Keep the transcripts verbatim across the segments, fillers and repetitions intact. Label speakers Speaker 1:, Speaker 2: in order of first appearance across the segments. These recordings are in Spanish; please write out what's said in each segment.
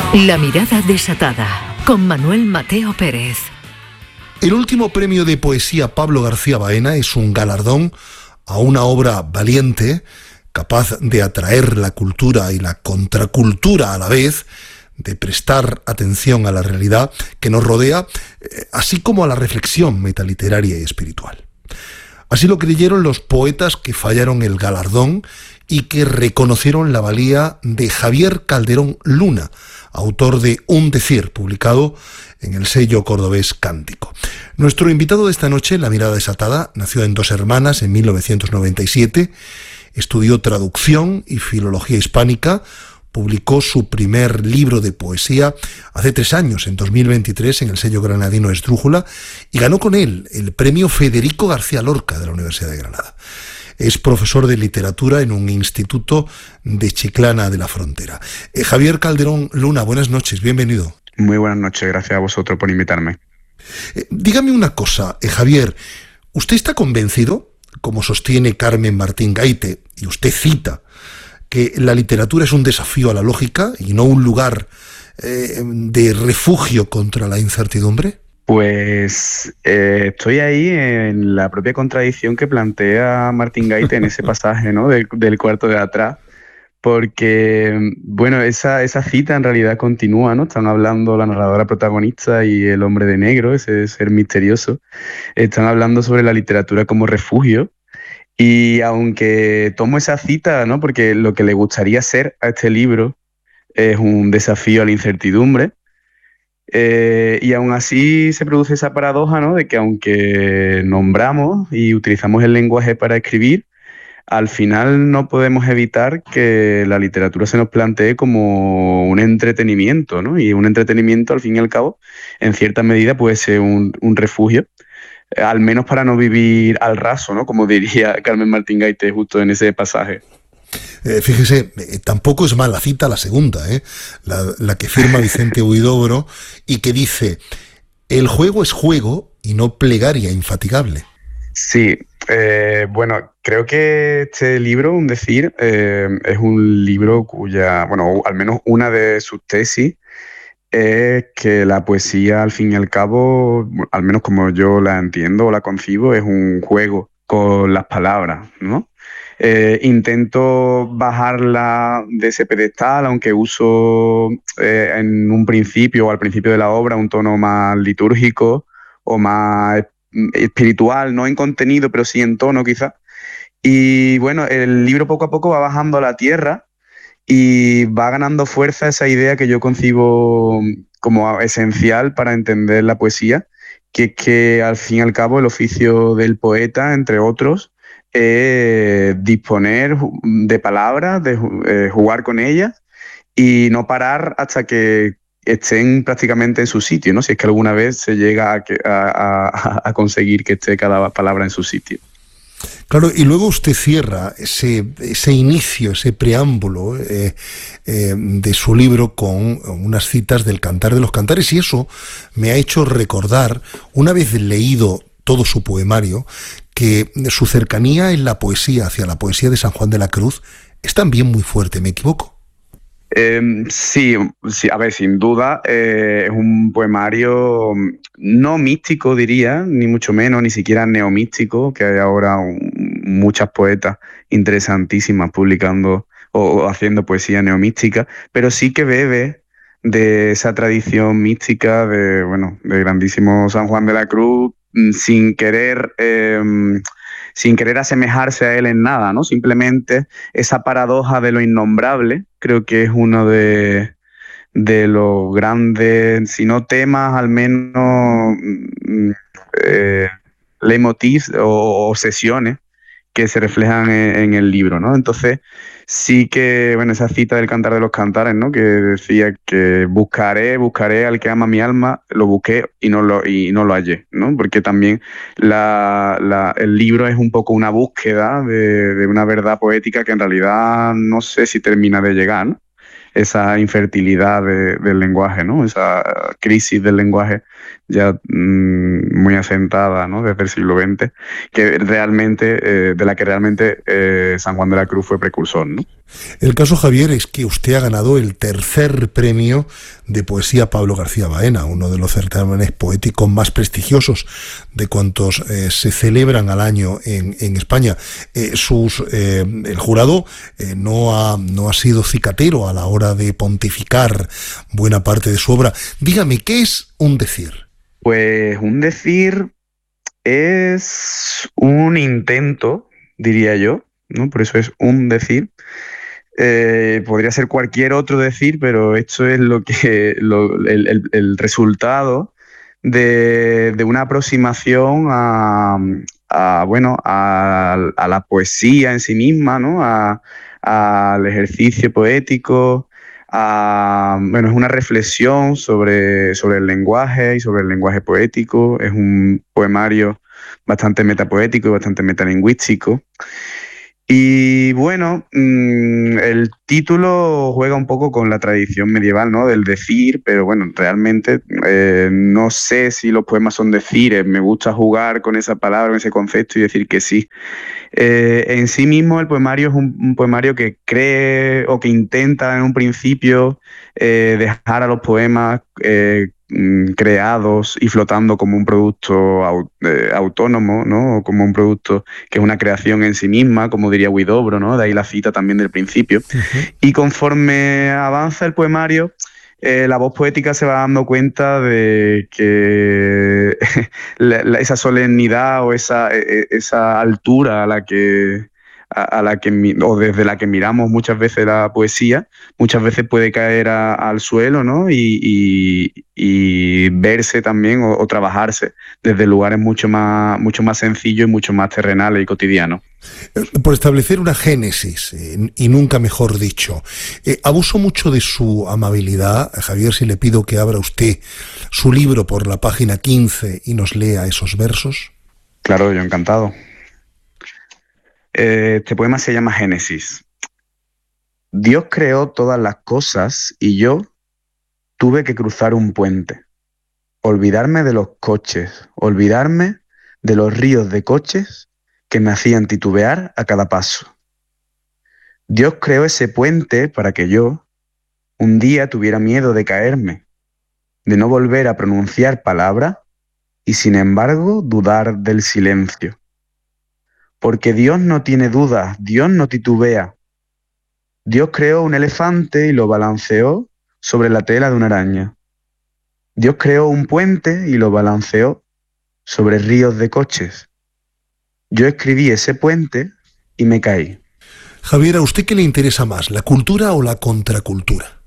Speaker 1: La mirada desatada, con Manuel Mateo Pérez.
Speaker 2: El último premio de poesía Pablo García Baena es un galardón a una obra valiente, capaz de atraer la cultura y la contracultura a la vez, de prestar atención a la realidad que nos rodea, así como a la reflexión metaliteraria y espiritual. Así lo creyeron los poetas que fallaron el galardón y que reconocieron la valía de Javier Calderón Luna, autor de Un decir, publicado en el sello cordobés Cántico. Nuestro invitado de esta noche, La mirada desatada, nació en Dos Hermanas en mil novecientos noventa y siete, estudió traducción y filología hispánica, publicó su primer libro de poesía hace tres años, en dos mil veintitrés, en el sello granadino Esdrújula, y ganó con él el premio Federico García Lorca de la Universidad de Granada. Es profesor de literatura en un instituto de Chiclana de la Frontera. Eh, Javier Calderón Luna, buenas noches, bienvenido.
Speaker 3: Muy buenas noches, gracias a vosotros por invitarme.
Speaker 2: Eh, dígame una cosa, eh, Javier, ¿usted está convencido, como sostiene Carmen Martín Gaite, y usted cita, que la literatura es un desafío a la lógica y no un lugar eh, de refugio contra la incertidumbre?
Speaker 3: Pues eh, estoy ahí en la propia contradicción que plantea Martín Gaite en ese pasaje, ¿no? del, del cuarto de atrás, porque, bueno, esa, esa cita en realidad continúa, ¿no? Están hablando la narradora protagonista y el hombre de negro, ese ser misterioso, están hablando sobre la literatura como refugio. Y aunque tomo esa cita, ¿no? Porque lo que le gustaría ser a este libro es un desafío a la incertidumbre, eh, y aún así se produce esa paradoja, ¿no? De que aunque nombramos y utilizamos el lenguaje para escribir, al final no podemos evitar que la literatura se nos plantee como un entretenimiento, ¿no? Y un entretenimiento, al fin y al cabo, en cierta medida puede ser un, un refugio, al menos para no vivir al raso, ¿no? Como diría Carmen Martín Gaite justo en ese pasaje.
Speaker 2: Eh, fíjese, eh, tampoco es mala cita la segunda, ¿eh? la, la que firma Vicente Huidobro y que dice: el juego es juego y no plegaria infatigable.
Speaker 3: Sí, eh, bueno, creo que este libro, Un decir, eh, es un libro cuya, bueno, al menos una de sus tesis es que la poesía, al fin y al cabo, al menos como yo la entiendo o la concibo, es un juego con las palabras, ¿no? Eh, intento bajarla de ese pedestal, aunque uso eh, en un principio o al principio de la obra un tono más litúrgico o más espiritual, no en contenido, pero sí en tono quizás. Y bueno, el libro poco a poco va bajando a la tierra y va ganando fuerza esa idea que yo concibo como esencial para entender la poesía, que es que al fin y al cabo el oficio del poeta, entre otros, es disponer de palabras, de eh, jugar con ellas y no parar hasta que estén prácticamente en su sitio, ¿no? Si es que alguna vez se llega a, que, a, a, a conseguir que esté cada palabra en su sitio.
Speaker 2: Claro, y luego usted cierra ese, ese inicio, ese preámbulo eh, eh, de su libro con unas citas del Cantar de los Cantares, y eso me ha hecho recordar, una vez leído todo su poemario, que su cercanía en la poesía, hacia la poesía de San Juan de la Cruz, es también muy fuerte, ¿me equivoco?
Speaker 3: Eh, sí, sí, a ver, sin duda, eh, es un poemario no místico, diría, ni mucho menos, ni siquiera neomístico, que hay ahora un, muchas poetas interesantísimas publicando o, o haciendo poesía neomística, pero sí que bebe de esa tradición mística de, bueno, de grandísimo San Juan de la Cruz, sin querer... Eh, sin querer asemejarse a él en nada, ¿no? Simplemente esa paradoja de lo innombrable, creo que es uno de, de los grandes, si no temas, al menos eh, leitmotivs o obsesiones que se reflejan en, en el libro, ¿no? Entonces, sí que, bueno, esa cita del Cantar de los Cantares, ¿no? Que decía que buscaré, buscaré al que ama mi alma, lo busqué y no lo, y no lo hallé, ¿no? Porque también la, la, el libro es un poco una búsqueda de, de una verdad poética que en realidad no sé si termina de llegar, ¿no? Esa infertilidad de, del lenguaje, ¿no? Esa crisis del lenguaje ya mmm, muy asentada, ¿no? Desde el siglo veinte, que realmente, eh, de la que realmente eh, San Juan de la Cruz fue precursor, ¿no?
Speaker 2: El caso, Javier, es que usted ha ganado el tercer premio de poesía Pablo García Baena, uno de los certámenes poéticos más prestigiosos de cuantos eh, se celebran al año en, en España. Eh, sus, eh, el jurado eh, no, ha, no ha sido cicatero a la hora de pontificar buena parte de su obra. Dígame, ¿qué es un decir?
Speaker 3: Pues un decir es un intento, diría yo, ¿no? Por eso es un decir. Eh, podría ser cualquier otro decir, pero esto es lo que lo, el, el, el resultado de, de una aproximación a, a bueno a, a la poesía en sí misma, ¿no? A, al ejercicio poético, a, bueno, es una reflexión sobre, sobre el lenguaje y sobre el lenguaje poético. Es un poemario bastante metapoético y bastante metalingüístico. Y bueno, mmm, el título juega un poco con la tradición medieval, ¿no? Del decir, pero bueno, realmente eh, no sé si los poemas son decires. Me gusta jugar con esa palabra, con ese concepto y decir que sí. Eh, en sí mismo el poemario es un, un poemario que cree o que intenta en un principio eh, dejar a los poemas eh, creados y flotando como un producto au, eh, autónomo, ¿no? O como un producto que es una creación en sí misma, como diría Huidobro, ¿no? De ahí la cita también del principio. Uh-huh. Y conforme avanza el poemario, eh, la voz poética se va dando cuenta de que la, la, esa solemnidad o esa, esa altura a la que A, a la que o desde la que miramos muchas veces la poesía, muchas veces puede caer a, al suelo, ¿no? Y, y, y verse también o, o trabajarse desde lugares mucho más, mucho más sencillos y mucho más terrenales y cotidianos.
Speaker 2: Por establecer una génesis, eh, y nunca mejor dicho. Eh, abuso mucho de su amabilidad, Javier, si le pido que abra usted su libro por la página quince y nos lea esos versos.
Speaker 3: Claro, yo encantado. Este poema se llama Génesis. Dios creó todas las cosas y yo tuve que cruzar un puente, olvidarme de los coches, olvidarme de los ríos de coches que me hacían titubear a cada paso. Dios creó ese puente para que yo un día tuviera miedo de caerme, de no volver a pronunciar palabra y sin embargo dudar del silencio. Porque Dios no tiene dudas, Dios no titubea. Dios creó un elefante y lo balanceó sobre la tela de una araña. Dios creó un puente y lo balanceó sobre ríos de coches. Yo escribí ese puente y me caí.
Speaker 2: Javier, ¿a usted qué le interesa más, la cultura o la contracultura?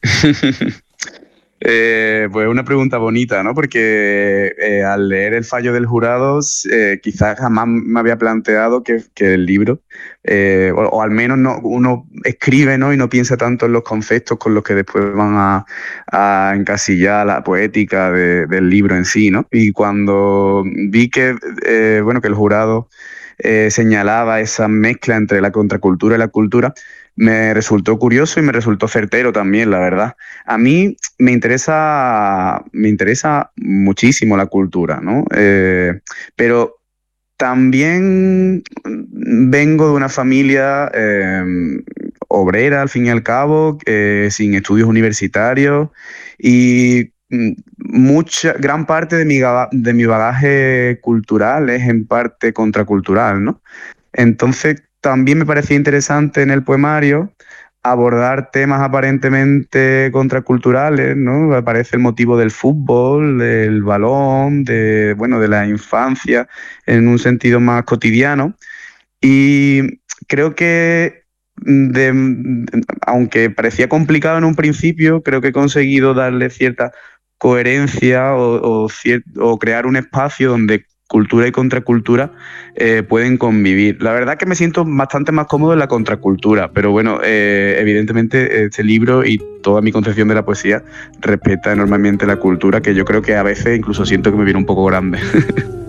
Speaker 3: Eh, pues una pregunta bonita, ¿no? Porque eh, al leer el fallo del jurado, eh, quizás jamás me había planteado que, que el libro, eh, o, o al menos no, uno escribe, ¿no? Y no piensa tanto en los conceptos con los que después van a, a encasillar la poética de, del libro en sí, ¿no? Y cuando vi que, eh, bueno, que el jurado eh, señalaba esa mezcla entre la contracultura y la cultura, me resultó curioso y me resultó certero también, la verdad. A mí me interesa, me interesa muchísimo la cultura, ¿no? Eh, pero también vengo de una familia eh, obrera, al fin y al cabo, eh, sin estudios universitarios y mucha, gran parte de mi, de mi bagaje cultural es en parte contracultural, ¿no? Entonces, también me parecía interesante en el poemario abordar temas aparentemente contraculturales, ¿no? Aparece el motivo del fútbol, del balón, de, bueno, de la infancia en un sentido más cotidiano. Y creo que, de, aunque parecía complicado en un principio, creo que he conseguido darle cierta coherencia o, o, cier- o crear un espacio donde cultura y contracultura eh, pueden convivir. La verdad que me siento bastante más cómodo en la contracultura, pero bueno, eh, evidentemente este libro y toda mi concepción de la poesía respeta enormemente la cultura, que yo creo que a veces incluso siento que me viene un poco grande.